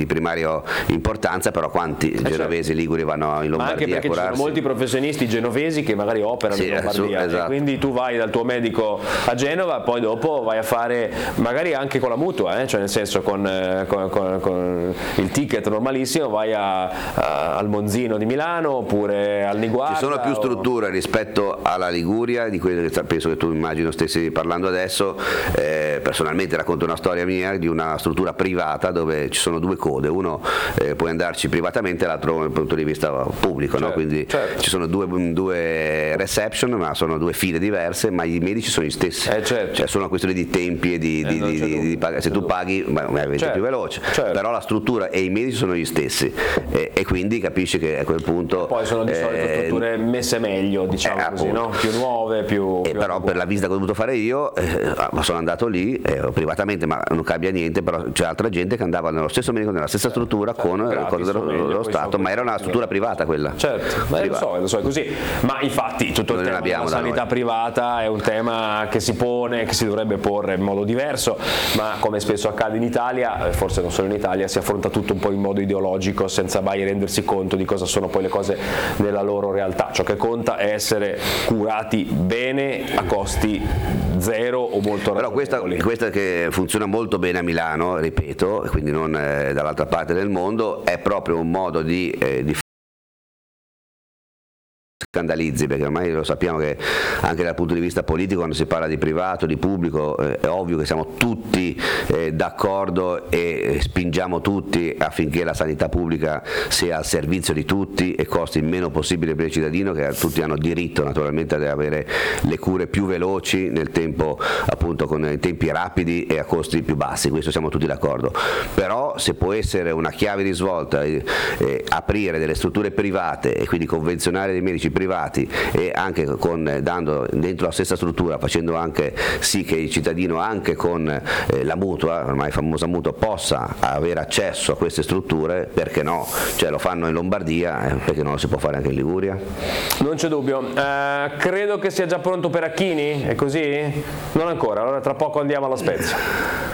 di primaria importanza, però quanti genovesi liguri vanno in Lombardia? Ma anche perché a curarsi? ci sono molti professionisti genovesi che magari operano in Lombardia, esatto. quindi tu vai dal tuo medico a Genova, poi dopo vai a fare magari anche con la mutua, cioè nel senso con il ticket normalissimo vai al Monzino di Milano oppure al Niguarda. Ci sono più strutture rispetto alla Liguria, di quelle che penso che tu immagino stessi parlando adesso. Personalmente racconto una storia mia di una struttura privata dove ci sono due code, uno puoi andarci privatamente, l'altro dal punto di vista pubblico, no? Quindi ci sono due reception, ma sono due file diverse, ma i medici sono gli stessi, cioè sono una questione di tempi e di pagare. Se tu paghi ovviamente è più veloce, però la struttura e i medici sono gli stessi, e quindi capisci che a quel punto poi sono di solito strutture messe meglio, diciamo così, no? Più nuove, più però per la visita che ho dovuto fare io sono andato lì privatamente, ma non cambia niente, però c'è altra gente che andava nello stesso medico, nella stessa struttura con le cose dello Stato, ma era una struttura privata quella. Certo, lo so, è così. Ma infatti tutto il tema della sanità privata è un tema che si pone, che si dovrebbe porre in modo diverso, ma come spesso accade in Italia, forse non solo in Italia, si affronta tutto un po' in modo ideologico senza mai rendersi conto di cosa sono poi le cose nella loro realtà. Ciò che conta è essere curati bene a costi zero o molto ragionevoli. Però questa che funziona molto bene a Milano, ripeto, quindi non dall'altra parte del mondo, è proprio un modo di scandalizzi, perché ormai lo sappiamo che anche dal punto di vista politico, quando si parla di privato, di pubblico, è ovvio che siamo tutti d'accordo e spingiamo tutti affinché la sanità pubblica sia al servizio di tutti e costi il meno possibile per il cittadino, che tutti hanno diritto naturalmente ad avere le cure più veloci nel tempo, appunto con i tempi rapidi e a costi più bassi, questo siamo tutti d'accordo. Però se può essere una chiave di svolta aprire delle strutture private e quindi convenzionare dei medici privati, e anche dando dentro la stessa struttura, facendo anche sì che il cittadino anche con la mutua, ormai famosa mutua, possa avere accesso a queste strutture, perché no? Cioè lo fanno in Lombardia, perché non lo si può fare anche in Liguria? Non c'è dubbio. Credo che sia già pronto per Acchini, è così? Non ancora, allora tra poco andiamo alla Spezia.